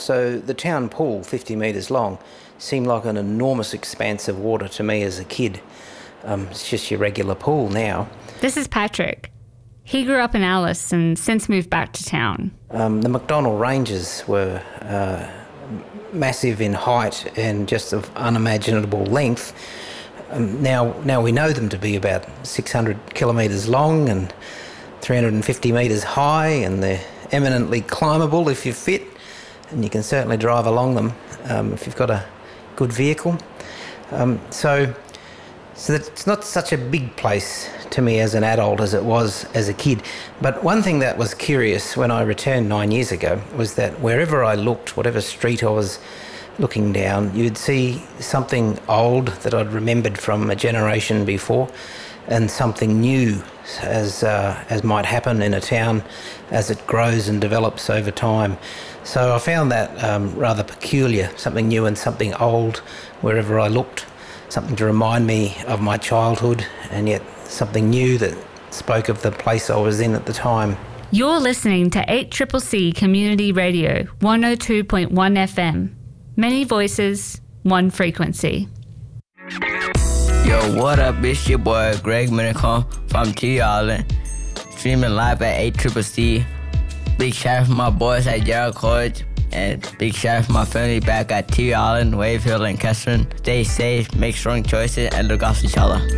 So the town pool, 50 metres long, seemed like an enormous expanse of water to me as a kid. It's just your regular pool now. This is Patrick. He grew up in Alice and since moved back to town. The McDonnell Ranges were massive in height and just of unimaginable length. Now we know them to be about 600 kilometres long and 350 metres high, and they're eminently climbable if you're fit, and you can certainly drive along them if you've got a good vehicle. So it's not such a big place to me as an adult as it was as a kid. But one thing that was curious when I returned 9 years ago was that wherever I looked, whatever street I was looking down, you'd see something old that I'd remembered from a generation before, and something new as might happen in a town as it grows and develops over time. So I found that rather peculiar, something new and something old wherever I looked, something to remind me of my childhood, and yet something new that spoke of the place I was in at the time. You're listening to 8CCC Community Radio, 102.1 FM. Many voices, one frequency. Yo, what up? It's your boy Greg Minicom from T Island, streaming live at 8CCC. Big shout out for my boys at Gerald College, and big shout out for my family back at T Island, Wave Hill, and Kestrel. Stay safe, make strong choices, and look after each other.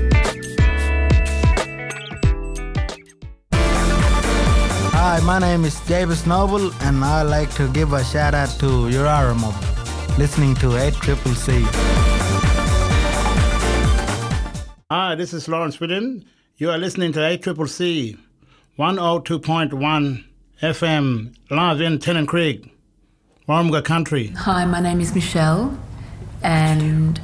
Hi, my name is Javis Noble, and I'd like to give a shout out to Uraramob, listening to 8CCC. Hi, this is Lawrence Whitten. You are listening to 8CCC, 102.1 FM, live in Tennant Creek, Warumga Country. Hi, my name is Michelle, and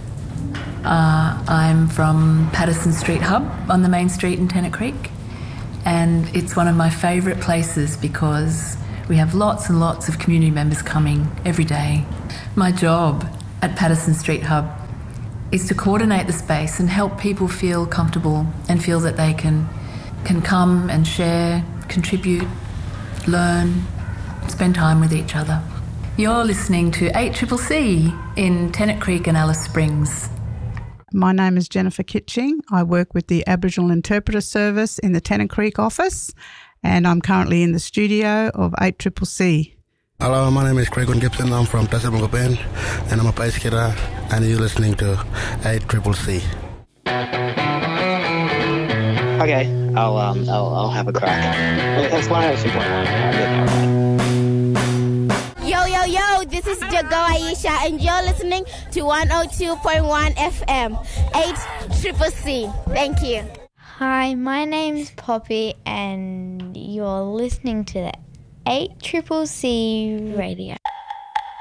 I'm from Patterson Street Hub on the main street in Tennant Creek, and it's one of my favourite places because we have lots and lots of community members coming every day. My job at Patterson Street Hub is to coordinate the space and help people feel comfortable and feel that they can come and share, contribute, learn, spend time with each other. You're listening to 8CCC in Tennant Creek and Alice Springs. My name is Jennifer Kitching. I work with the Aboriginal Interpreter Service in the Tennant Creek office, and I'm currently in the studio of 8CCC. Hello, my name is Craig Gibson. I'm from Tasmania Bend, and I'm a bass guitar, and you're listening to 8CCC. Okay, I'll have a crack. It's 102.1. Yo, this is Jago Aisha, and you're listening to 102.1 FM, 8CCC. Thank you. Hi, my name's Poppy, and you're listening to the 8CCC Radio.